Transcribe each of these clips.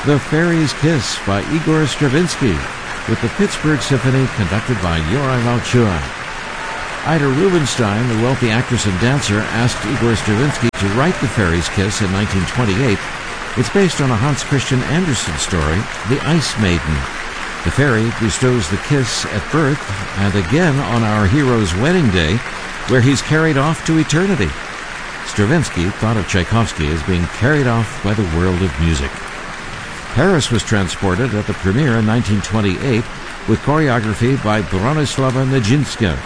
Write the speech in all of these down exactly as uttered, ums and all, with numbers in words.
The Fairy's Kiss by Igor Stravinsky, with the Pittsburgh Symphony conducted by Yorai Valchur. Ida Rubinstein, the wealthy actress and dancer, asked Igor Stravinsky to write The Fairy's Kiss in nineteen twenty-eight. It's based on a Hans Christian Andersen story, The Ice Maiden. The fairy bestows the kiss at birth and again on our hero's wedding day, where he's carried off to eternity. Stravinsky thought of Tchaikovsky as being carried off by the world of music. Paris was transported at the premiere in nineteen twenty-eight with choreography by Bronislava Nijinsky.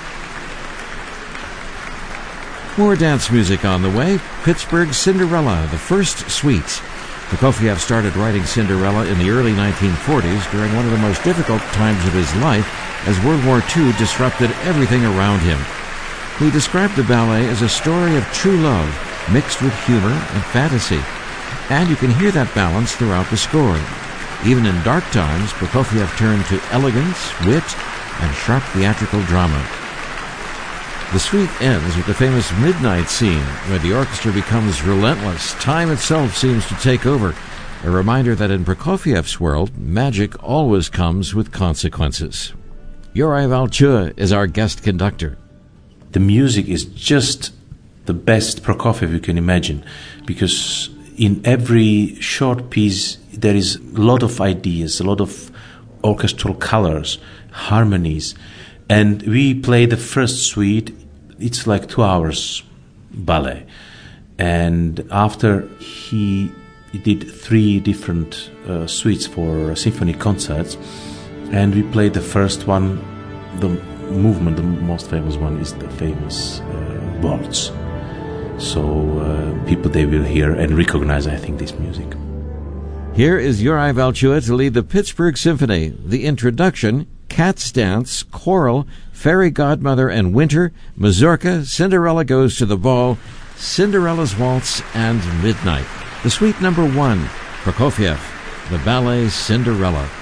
More dance music on the way. Pittsburgh Cinderella, the first suite. Prokofiev started writing Cinderella in the early nineteen forties during one of the most difficult times of his life as World War Two disrupted everything around him. He described the ballet as a story of true love mixed with humor and fantasy. And you can hear that balance throughout the score. Even in dark times, Prokofiev turned to elegance, wit, and sharp theatrical drama. The suite ends with the famous midnight scene, where the orchestra becomes relentless. Time itself seems to take over. A reminder that in Prokofiev's world, magic always comes with consequences. Yorai Valchur is our guest conductor. The music is just the best Prokofiev you can imagine, because in every short piece there is a lot of ideas, a lot of orchestral colors, harmonies. And we play the first suite. It's like two hours ballet. And after he, he did three different uh, suites for symphony concerts, and we played the first one, the movement, the most famous one is the famous uh, waltz. So uh, people, they will hear and recognize, I think, this music. Here is Yorai Valchur to lead the Pittsburgh Symphony. The introduction, Cat's Dance, Choral, Fairy Godmother and Winter, Mazurka, Cinderella Goes to the Ball, Cinderella's Waltz, and Midnight. The suite number one, Prokofiev, the ballet Cinderella.